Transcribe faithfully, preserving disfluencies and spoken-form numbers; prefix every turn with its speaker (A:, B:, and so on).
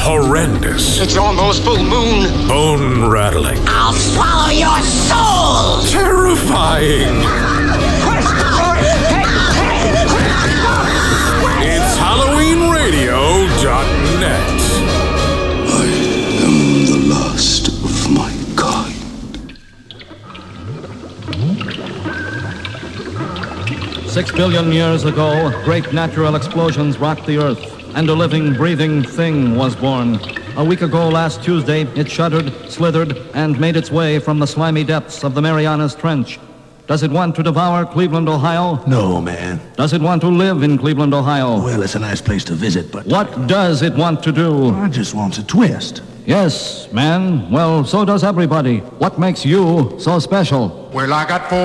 A: Horrendous.
B: It's almost full moon.
A: Bone-rattling.
B: I'll swallow your soul.
A: Terrifying. It's Halloween Radio dot net.
C: I am the last of my kind.
D: Six billion years ago, great natural explosions rocked the Earth, and a living, breathing thing was born. A week ago last Tuesday, it shuddered, slithered, and made its way from the slimy depths of the Marianas Trench. Does it want to devour Cleveland, Ohio?
E: No, man.
D: Does it want to live in Cleveland, Ohio?
E: Well, it's a nice place to visit, but...
D: What does it want to do?
E: I just wants a twist.
D: Yes, man. Well, so does everybody. What makes you so special?
F: Well, I got four